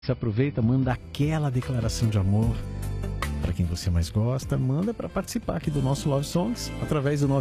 Você aproveita, manda aquela declaração de amor para quem você mais gosta, manda para participar aqui do nosso Love Songs através do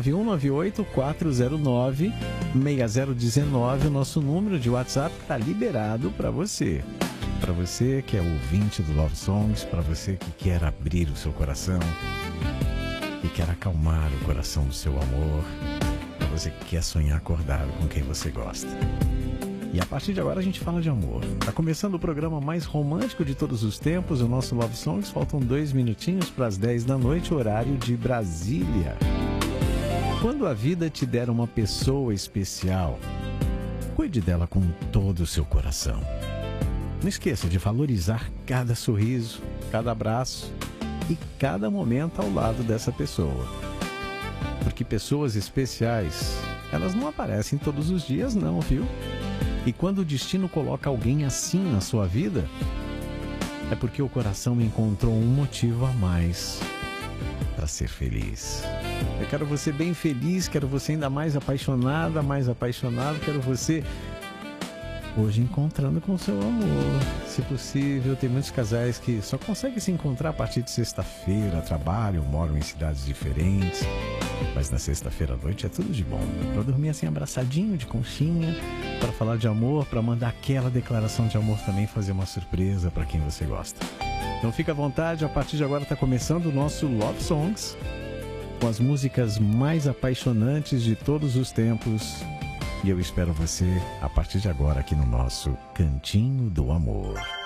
9198-409-6019, o nosso número de WhatsApp está liberado para você. Para você que é ouvinte do Love Songs, para você que quer abrir o seu coração e quer acalmar o coração do seu amor, para você que quer sonhar acordado com quem você gosta. E a partir de agora a gente fala de amor. Tá começando o programa mais romântico de todos os tempos, o nosso Love Songs. Faltam 2 minutinhos para as 10 da noite, horário de Brasília. Quando a vida te der uma pessoa especial, cuide dela com todo o seu coração. Não esqueça de valorizar cada sorriso, cada abraço e cada momento ao lado dessa pessoa. Porque pessoas especiais, elas não aparecem todos os dias não, viu? E quando o destino coloca alguém assim na sua vida, é porque o coração encontrou um motivo a mais para ser feliz. Eu quero você bem feliz, quero você ainda mais apaixonada, mais apaixonado, quero você hoje encontrando com o seu amor. Se possível, tem muitos casais que só conseguem se encontrar a partir de sexta-feira, trabalham, moram em cidades diferentes. Mas na sexta-feira à noite é tudo de bom. Para dormir assim abraçadinho, de conchinha, para falar de amor, para mandar aquela declaração de amor também, fazer uma surpresa para quem você gosta. Então fica à vontade, a partir de agora está começando o nosso Love Songs, com as músicas mais apaixonantes de todos os tempos. E eu espero você a partir de agora aqui no nosso Cantinho do Amor.